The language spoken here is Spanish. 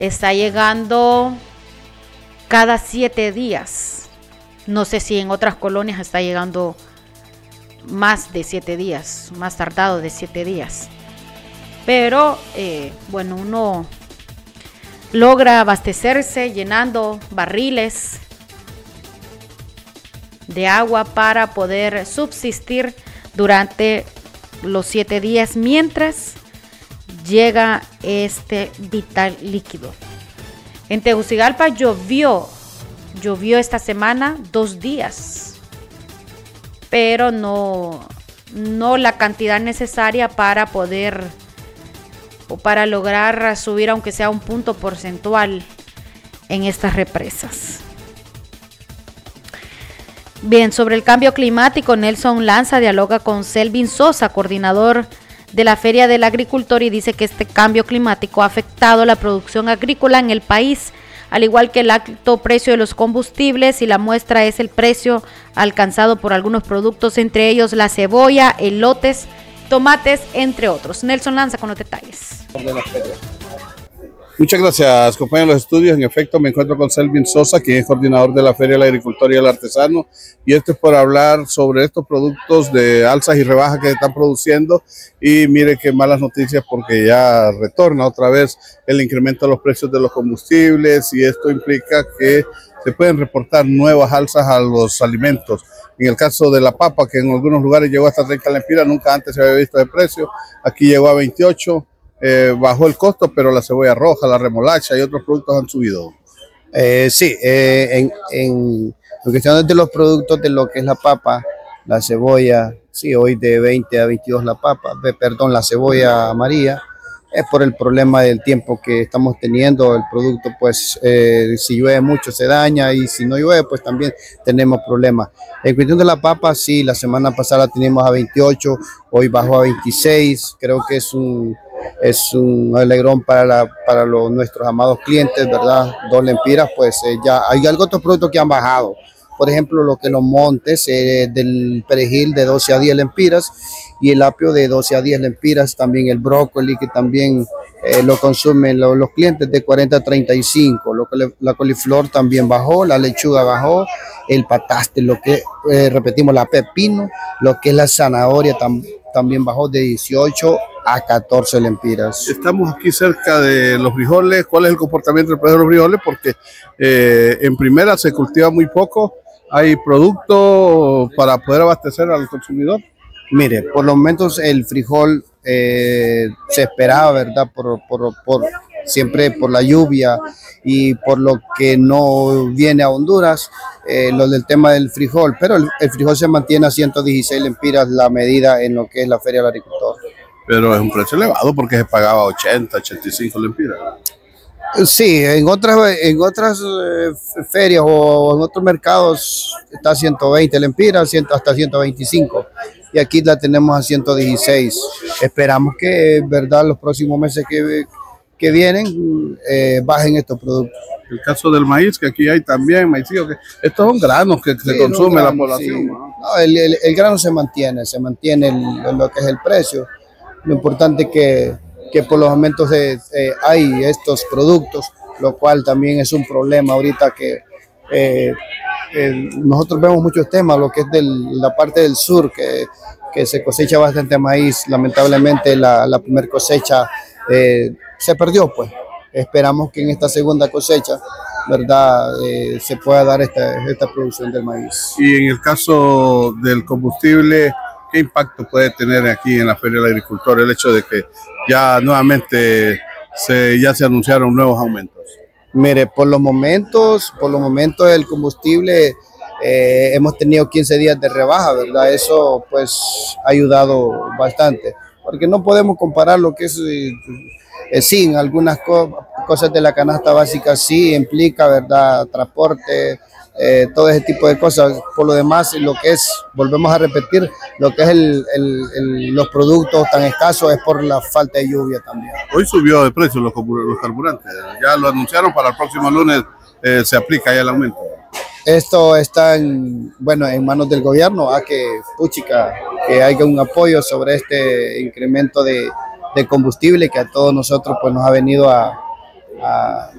está llegando cada 7 días. No sé si en otras colonias está llegando más de 7 días, más tardado de 7 días. Pero bueno, uno logra abastecerse llenando barriles de agua para poder subsistir durante los 7 días mientras llega este vital líquido. En Tegucigalpa llovió esta semana 2 días, pero no la cantidad necesaria para poder o para lograr subir aunque sea un punto porcentual en estas represas. Bien, sobre el cambio climático, Nelson Lanza dialoga con Selvin Sosa, coordinador de la Feria del Agricultor, y dice que este cambio climático ha afectado la producción agrícola en el país, al igual que el alto precio de los combustibles, y la muestra es el precio alcanzado por algunos productos, entre ellos la cebolla, elotes, tomates, entre otros. Nelson Lanza con los detalles. Muchas gracias, compañeros de los estudios. En efecto, me encuentro con Selvin Sosa, quien es coordinador de la Feria del Agricultor y el Artesano, y esto es por hablar sobre estos productos de alzas y rebajas que se están produciendo. Y mire qué malas noticias, porque ya retorna otra vez el incremento de los precios de los combustibles, y esto implica que se pueden reportar nuevas alzas a los alimentos. En el caso de la papa, que en algunos lugares llegó hasta 30 lempiras, nunca antes se había visto de precio, aquí llegó a 28. Bajó el costo, pero la cebolla roja, la remolacha y otros productos han subido. Sí, en cuestiones de los productos de lo que es la papa, la cebolla, sí, hoy de 20 a 22 la papa, perdón, la cebolla amarilla, es por el problema del tiempo que estamos teniendo. El producto, pues, si llueve mucho se daña, y si no llueve, pues también tenemos problemas. En cuestión de la papa, sí, la semana pasada teníamos a 28, hoy bajó a 26, creo que es un alegrón para nuestros amados clientes, ¿verdad? 2 lempiras, pues ya hay algo otros productos que han bajado. Por ejemplo, lo que los montes del perejil de 12 a 10 lempiras, y el apio de 12 a 10 lempiras, también el brócoli, que también lo consumen los clientes, de 40 a 35. La coliflor también bajó, la lechuga bajó, el pataste, lo que repetimos, la pepino, lo que es la zanahoria también bajó de 18 a 14 lempiras. Estamos aquí cerca de los frijoles. ¿Cuál es el comportamiento del precio de los frijoles? Porque en primera se cultiva muy poco. ¿Hay producto para poder abastecer al consumidor? Mire, por los momentos el frijol se esperaba, ¿verdad? Siempre por la lluvia y por lo que no viene a Honduras, lo del tema del frijol, pero el frijol se mantiene a 116 lempiras la medida en lo que es la Feria del Agricultor. Pero es un precio elevado, porque se pagaba 80, 85 lempiras. Sí, en otras ferias o en otros mercados está a 120 lempiras, hasta 125. Y aquí la tenemos a 116. Esperamos que, verdad, los próximos meses que vienen bajen estos productos. El caso del maíz, que aquí hay también maicillo, que estos son granos que se consume la población. Sí. No, el grano se mantiene lo que es el precio. Lo importante es que por los momentos hay estos productos, lo cual también es un problema ahorita, que nosotros vemos muchos temas, lo que es de la parte del sur, que se cosecha bastante maíz. Lamentablemente la primera cosecha se perdió, pues. Esperamos que en esta segunda cosecha, ¿verdad?, se pueda dar esta producción del maíz. Y en el caso del combustible, ¿qué impacto puede tener aquí en la Feria del Agricultor el hecho de que ya nuevamente ya se anunciaron nuevos aumentos? Mire, por los momentos el combustible hemos tenido 15 días de rebaja, ¿verdad? Eso pues ha ayudado bastante, porque no podemos comparar lo que es, sí, en algunas cosas de la canasta básica sí implica, ¿verdad?, transporte, todo ese tipo de cosas. Por lo demás, lo que es, volvemos a repetir, lo que es los productos tan escasos es por la falta de lluvia también. Hoy subió de precio los carburantes, ya lo anunciaron, para el próximo lunes se aplica ya el aumento. Esto está en manos del gobierno, que haya un apoyo sobre este incremento de combustible, que a todos nosotros pues nos ha venido a